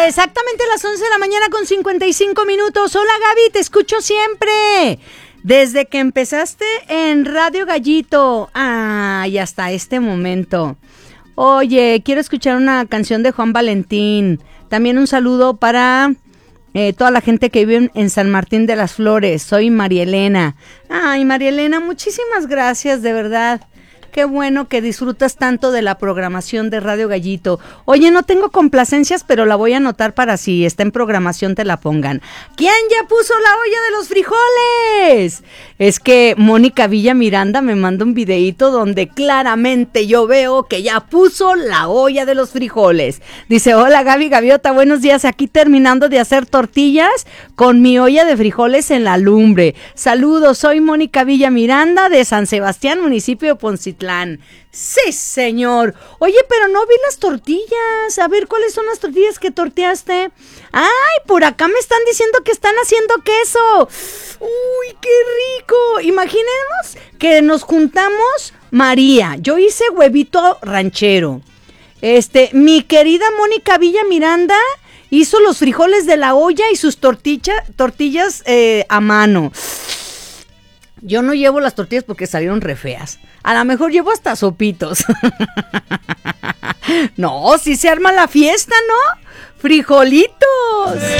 Exactamente a las 11 de la mañana con 55 minutos. Hola Gaby, te escucho siempre. Desde que empezaste en Radio Gallito. Y hasta este momento. Oye, quiero escuchar una canción de Juan Valentín. También un saludo para toda la gente que vive en San Martín de las Flores. Soy María Elena. Ay, María Elena, muchísimas gracias, de verdad. Qué bueno que disfrutas tanto de la programación de Radio Gallito. Oye, no tengo complacencias, pero la voy a anotar para si está en programación te la pongan. ¿Quién ya puso la olla de los frijoles? Es que Mónica Villa Miranda me manda un videíto donde claramente yo veo que ya puso la olla de los frijoles. Dice, hola Gaby Gaviota, buenos días. Aquí terminando de hacer tortillas con mi olla de frijoles en la lumbre. Saludos, soy Mónica Villa Miranda de San Sebastián, municipio de Poncitlán. Sí, señor. Oye, pero no vi las tortillas. A ver, ¿cuáles son las tortillas que torteaste? Ay, por acá me están diciendo que están haciendo queso. Uy, qué rico. Imaginemos que nos juntamos, María. Yo hice huevito ranchero. Mi querida Mónica Villa Miranda hizo los frijoles de la olla y sus tortillas a mano. Yo no llevo las tortillas porque salieron re feas. A lo mejor llevo hasta sopitos. No, sí se arma la fiesta, ¿no? ¡Frijolitos!